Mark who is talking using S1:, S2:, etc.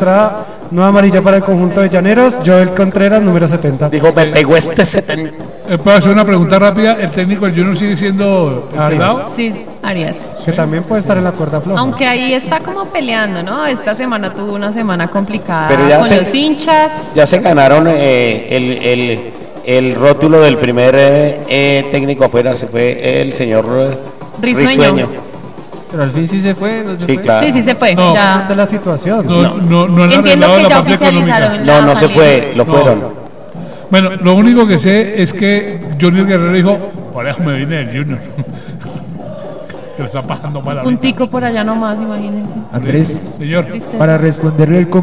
S1: Estrada, no amarilla para el conjunto de Llaneros. Joel Contreras, número 70.
S2: Dijo, me pegó este 70.
S3: ¿Puedo hacer una pregunta rápida? ¿El técnico del Junior sigue siendo el
S1: Arias.
S3: pelado?
S4: Sí, Arias.
S1: Que también puede estar en la cuerda floja.
S4: Aunque ahí está como peleando, ¿no? Esta semana tuvo una semana complicada
S2: Pero ya
S4: con los hinchas.
S2: Ya se ganaron el rótulo del primer técnico afuera, se fue el señor Risueño.
S1: Pero al fin sí se fue. ¿No se
S2: Sí,
S1: fue?
S2: claro.
S4: Sí, se fue.
S3: No.
S4: Ya.
S1: Esta es la situación.
S3: No han
S4: Entiendo
S3: arreglado
S4: que
S3: la
S4: ya
S3: parte
S4: oficializaron
S3: económica.
S4: la
S2: No se
S4: salida.
S2: fue, lo fueron.
S3: Bueno, lo único que sé es que Junior Guerrero dijo, por eso me vine del Junior. Que lo está pasando mal a mí.
S4: Un tico por allá nomás, imagínense.
S5: Andrés,
S3: Señor.
S4: Tristeza.
S5: para responderle el